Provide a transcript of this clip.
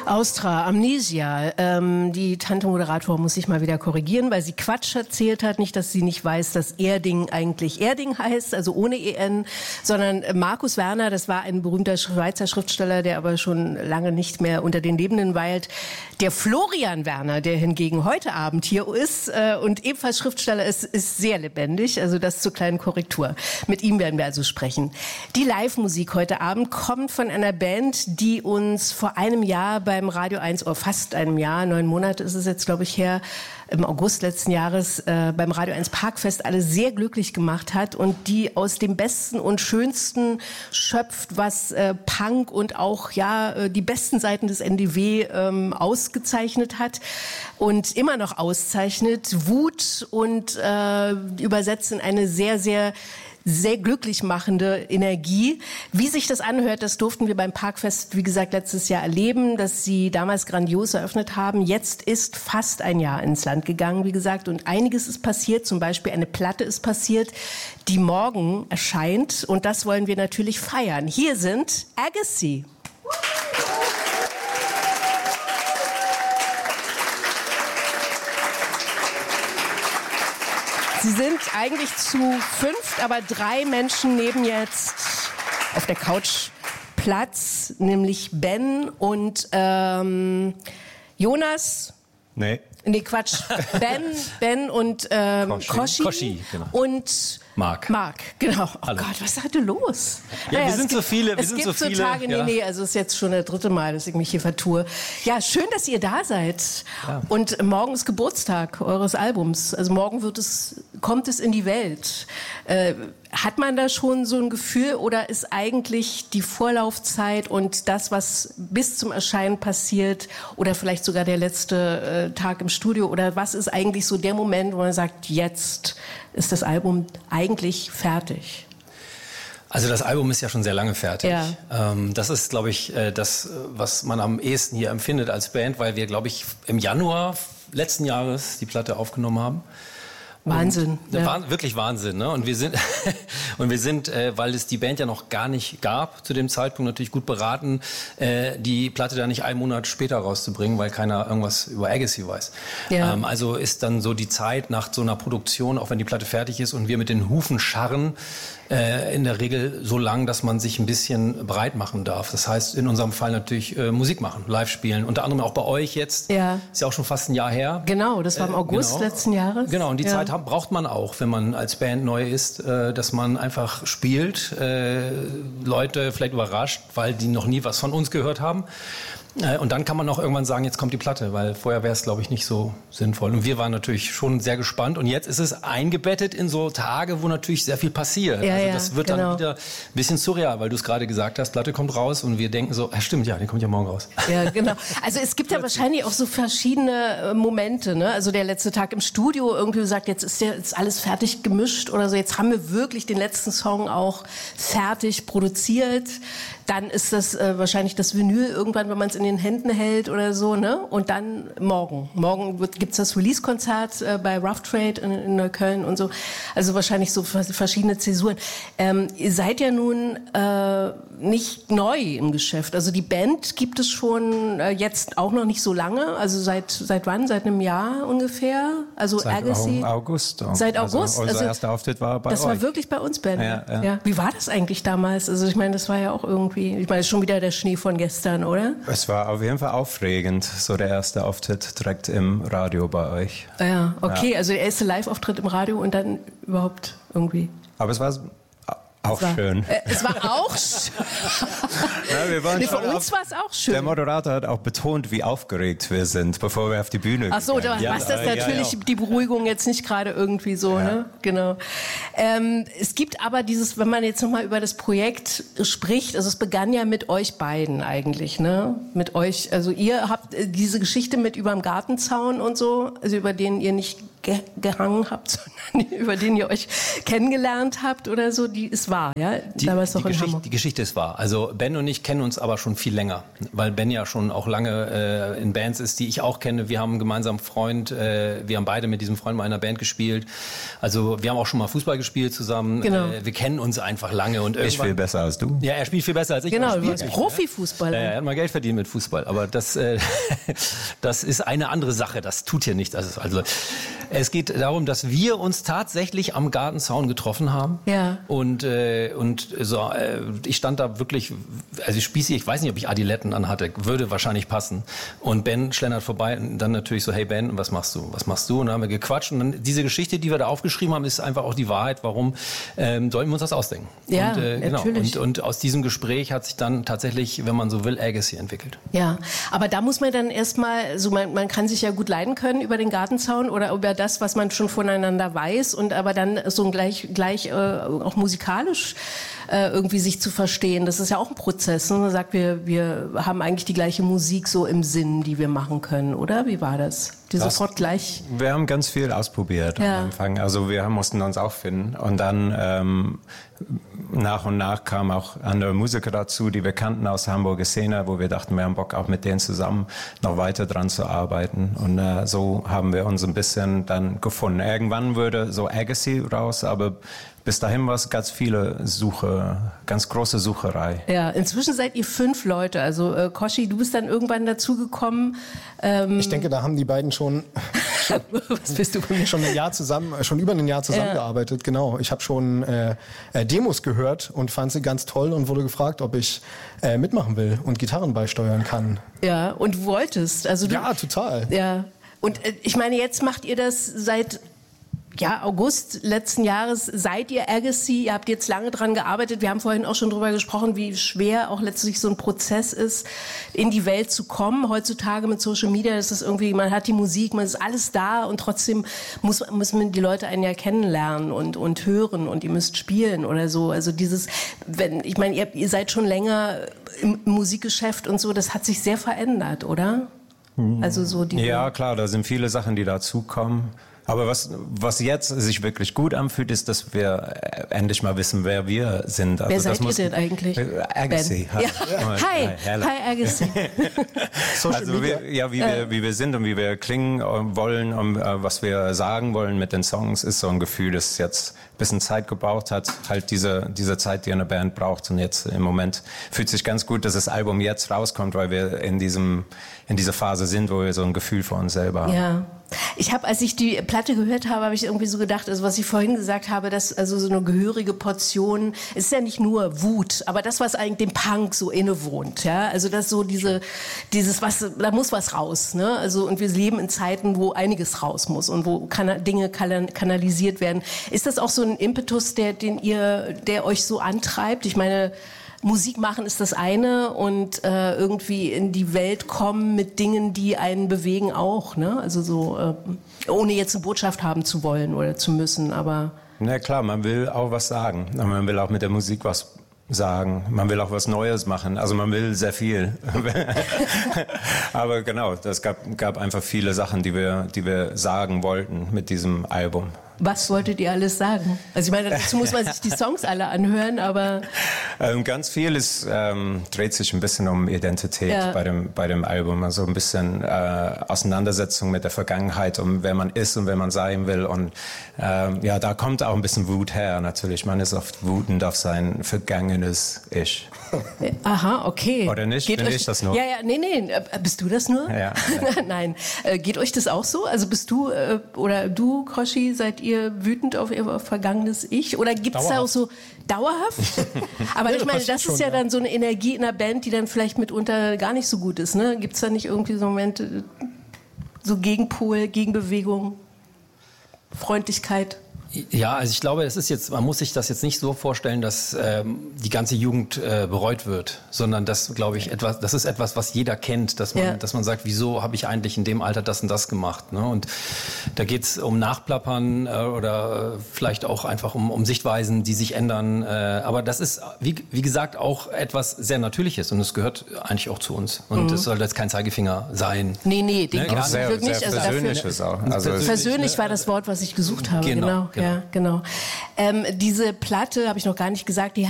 Austra, Amnesia. Die Tante Moderator muss sich mal wieder korrigieren, weil sie Quatsch erzählt hat. Nicht, dass sie nicht weiß, dass Erding eigentlich Erding heißt, also ohne EN, sondern Markus Werner, das war ein berühmter Schweizer Schriftsteller, der aber schon lange nicht mehr unter den Lebenden weilt. Der Florian Werner, der hingegen heute Abend hier ist und ebenfalls Schriftsteller ist sehr lebendig. Also das zur kleinen Korrektur. Mit ihm werden wir also sprechen. Die Live-Musik heute Abend kommt von einer Band, die uns vor einem Jahr beim Radio 1, oder fast einem Jahr, 9 Monate ist es jetzt, glaube ich, her, im August letzten Jahres beim Radio 1 Parkfest alle sehr glücklich gemacht hat und die aus dem Besten und Schönsten schöpft, was Punk und auch die besten Seiten des NDW ausgezeichnet hat und immer noch auszeichnet. Wut und übersetzt in eine sehr, sehr glücklich machende Energie. Wie sich das anhört, das durften wir beim Parkfest, wie gesagt, letztes Jahr erleben, dass sie damals grandios eröffnet haben. Jetzt ist fast ein Jahr ins Land gegangen, wie gesagt, und einiges ist passiert. Zum Beispiel eine Platte ist passiert, die morgen erscheint, und das wollen wir natürlich feiern. Hier sind Agassi. Sie sind eigentlich zu 5, aber 3 Menschen nehmen jetzt auf der Couch Platz, nämlich Ben und Jonas. Nee, Quatsch. Ben und Koschi genau. Und Marc, genau. Oh Hallo. Gott, was ist heute los? Ja, wir sind so viele. Es gibt so Tage, also es ist jetzt schon das 3. Mal, dass ich mich hier vertue. Ja, schön, dass ihr da seid. Ja. Und morgen ist Geburtstag eures Albums. Also morgen kommt es in die Welt. Hat man da schon so ein Gefühl, oder ist eigentlich die Vorlaufzeit und das, was bis zum Erscheinen passiert, oder vielleicht sogar der letzte Tag im Studio, oder was ist eigentlich so der Moment, wo man sagt, jetzt ist das Album eigentlich fertig? Also das Album ist ja schon sehr lange fertig. Ja. Das ist, glaube ich, das, was man am ehesten hier empfindet als Band, weil wir, glaube ich, im Januar letzten Jahres die Platte aufgenommen haben. Wahnsinn. Wirklich Wahnsinn, ne? Und wir sind, weil es die Band ja noch gar nicht gab zu dem Zeitpunkt, natürlich gut beraten, die Platte dann nicht einen Monat später rauszubringen, weil keiner irgendwas über Agassi weiß. Ja. Also ist dann so die Zeit nach so einer Produktion, auch wenn die Platte fertig ist und wir mit den Hufen scharren, in der Regel so lang, dass man sich ein bisschen breit machen darf. Das heißt, in unserem Fall natürlich Musik machen, live spielen. Unter anderem auch bei euch jetzt. Ja. Ist ja auch schon fast ein Jahr her. Genau, das war im August letzten Jahres. Genau, und die Zeit braucht man auch, wenn man als Band neu ist, dass man einfach spielt, Leute vielleicht überrascht, weil die noch nie was von uns gehört haben. Und dann kann man auch irgendwann sagen, jetzt kommt die Platte, weil vorher wäre es, glaube ich, nicht so sinnvoll. Und wir waren natürlich schon sehr gespannt. Und jetzt ist es eingebettet in so Tage, wo natürlich sehr viel passiert. Ja, also das wird dann wieder ein bisschen surreal, weil du es gerade gesagt hast, Platte kommt raus und wir denken so, stimmt, die kommt ja morgen raus. Ja, genau. Also es gibt ja wahrscheinlich auch so verschiedene Momente, ne? Also der letzte Tag im Studio, irgendwie sagt, jetzt ist alles fertig gemischt oder so. Jetzt haben wir wirklich den letzten Song auch fertig produziert. Dann ist das wahrscheinlich das Vinyl irgendwann, wenn man es in den Händen hält oder so, ne? Und dann morgen gibt's das Release-Konzert bei Rough Trade in Neukölln und so. Also wahrscheinlich so verschiedene Zäsuren. Ihr seid ja nun nicht neu im Geschäft. Also die Band gibt es schon jetzt auch noch nicht so lange. Also seit wann? Seit einem Jahr ungefähr? Also seit Agassi? August. Seit August? Unser erster Auftritt war bei euch. Das war wirklich bei uns, Ben. Ja. Wie war das eigentlich damals? Also ich meine, das war ja auch irgendwie, ich meine, schon wieder der Schnee von gestern, oder? Es war auf jeden Fall aufregend, so der erste Auftritt direkt im Radio bei euch. Ja, okay, also der erste Live-Auftritt im Radio und dann überhaupt irgendwie. Aber es war auch schön. Es war auch schön. Für uns war es auch schön. Der Moderator hat auch betont, wie aufgeregt wir sind, bevor wir auf die Bühne gehen. Ach so, das natürlich die Beruhigung jetzt nicht gerade irgendwie so, ne? Genau. Es gibt aber wenn man jetzt nochmal über das Projekt spricht, also es begann ja mit euch beiden eigentlich, ne? Mit euch, also ihr habt diese Geschichte mit überm Gartenzaun und so, also über den ihr nicht gehangen habt, über den ihr euch kennengelernt habt oder so, die ist wahr, ja? Damals noch in Hamburg. Die Geschichte ist wahr. Also Ben und ich kennen uns aber schon viel länger, weil Ben ja schon auch lange in Bands ist, die ich auch kenne. Wir haben einen gemeinsamen Freund, wir haben beide mit diesem Freund mal in einer Band gespielt. Also wir haben auch schon mal Fußball gespielt zusammen. Genau. Wir kennen uns einfach lange. Und ich spiele besser als du. Ja, er spielt viel besser als ich. Genau, du bist Profifußballer. Er hat mal Geld verdient mit Fußball, aber das ist eine andere Sache. Das tut hier nicht. Also es geht darum, dass wir uns tatsächlich am Gartenzaun getroffen haben. Ja. Und so, ich stand da wirklich, also spießig, ich weiß nicht, ob ich Adiletten anhatte, würde wahrscheinlich passen. Und Ben schlendert vorbei und dann natürlich so, hey Ben, was machst du? Was machst du? Und dann haben wir gequatscht. Und dann diese Geschichte, die wir da aufgeschrieben haben, ist einfach auch die Wahrheit. Warum sollten wir uns das ausdenken? Ja, und, natürlich. Und aus diesem Gespräch hat sich dann tatsächlich, wenn man so will, Agassi entwickelt. Ja, aber da muss man dann erstmal, so man kann sich ja gut leiden können über den Gartenzaun oder über das, was man schon voneinander weiß und aber dann so gleich auch musikalisch irgendwie sich zu verstehen. Das ist ja auch ein Prozess. Ne? Man sagt, wir haben eigentlich die gleiche Musik so im Sinn, die wir machen können, oder? Wie war das? Sofort gleich? Wir haben ganz viel ausprobiert am Anfang. Also wir mussten uns auch finden. Und dann nach und nach kamen auch andere Musiker dazu, die wir kannten aus der Hamburger Szene, wo wir dachten, wir haben Bock auch mit denen zusammen noch weiter dran zu arbeiten. Und so haben wir uns ein bisschen dann gefunden. Irgendwann würde so Agassi raus, aber bis dahin war es ganz große Sucherei. Ja, inzwischen seid ihr 5 Leute. Also Koshi, du bist dann irgendwann dazugekommen. Ich denke, da haben die beiden schon was bist du von mir? schon über ein Jahr zusammengearbeitet. Genau. Ich habe schon Demos gehört und fand sie ganz toll und wurde gefragt, ob ich mitmachen will und Gitarren beisteuern kann. Ja, und du wolltest. Also ja, total. Ja. Und ich meine, jetzt macht ihr das seit August letzten Jahres. Seid ihr Agassi? Ihr habt jetzt lange dran gearbeitet. Wir haben vorhin auch schon drüber gesprochen, wie schwer auch letztlich so ein Prozess ist, in die Welt zu kommen. Heutzutage mit Social Media ist es irgendwie, man hat die Musik, man ist alles da und trotzdem müssen die Leute einen ja kennenlernen und hören und ihr müsst spielen oder so. Also ich meine, ihr seid schon länger im Musikgeschäft und so, das hat sich sehr verändert, oder? Also so ja, klar, da sind viele Sachen, die dazukommen. Aber was jetzt sich wirklich gut anfühlt, ist, dass wir endlich mal wissen, wer wir sind. Also wer seid ihr denn eigentlich? Agassi. Hi Agassi. Also wie wir sind und wie wir klingen wollen und was wir sagen wollen mit den Songs, ist so ein Gefühl, das jetzt ein bisschen Zeit gebraucht hat. Halt diese Zeit, die eine Band braucht. Und jetzt im Moment fühlt sich ganz gut, dass das Album jetzt rauskommt, weil wir in dieser Phase sind, wo wir so ein Gefühl für uns selber haben. Ja. Als ich die Platte gehört habe, habe ich irgendwie so gedacht, also was ich vorhin gesagt habe, dass also so eine gehörige Portion, es ist ja nicht nur Wut, aber das, was eigentlich dem Punk so innewohnt, ja, also das so da muss was raus, ne, also und wir leben in Zeiten, wo einiges raus muss und wo Dinge kanalisiert werden. Ist das auch so ein Impetus, der euch so antreibt? Ich meine, Musik machen ist das eine und irgendwie in die Welt kommen mit Dingen, die einen bewegen auch, ne? Also so, ohne jetzt eine Botschaft haben zu wollen oder zu müssen, aber... Na klar, man will auch was sagen. Man will auch mit der Musik was sagen. Man will auch was Neues machen. Also man will sehr viel. Aber genau, das gab einfach viele Sachen, die wir sagen wollten mit diesem Album. Was wolltet ihr alles sagen? Also ich meine, dazu muss man sich die Songs alle anhören, aber... Ganz viel dreht sich ein bisschen um Identität bei dem Album. Also ein bisschen Auseinandersetzung mit der Vergangenheit, um wer man ist und wer man sein will. Und da kommt auch ein bisschen Wut her natürlich. Man ist oft wütend auf sein vergangenes Ich. Aha, okay. Oder nicht? Bin ich das nur? Ja, nee. Bist du das nur? Ja. Nein. Geht euch das auch so? Also bist du oder du, Koshi, seid ihr wütend auf ihr vergangenes Ich? Oder gibt es da auch so dauerhaft? Aber ich meine, das ist ja dann so eine Energie in einer Band, die dann vielleicht mitunter gar nicht so gut ist. Ne? Gibt es da nicht irgendwie so Momente, so Gegenpol, Gegenbewegung, Freundlichkeit? Ja, also ich glaube, man muss sich das jetzt nicht so vorstellen, dass die ganze Jugend bereut wird, sondern das, glaube ich, das ist etwas, was jeder kennt, dass man sagt, wieso habe ich eigentlich in dem Alter das und das gemacht? Ne? Und da geht's um Nachplappern oder vielleicht auch einfach um Sichtweisen, die sich ändern. Aber das ist, wie gesagt, auch etwas sehr Natürliches und es gehört eigentlich auch zu uns. Und es soll jetzt kein Zeigefinger sein. Nee, den gibt es sehr, wirklich. sehr Persönliches auch. Also persönlich war das Wort, was ich gesucht habe. Genau. Ja, genau. Diese Platte habe ich noch gar nicht gesagt, die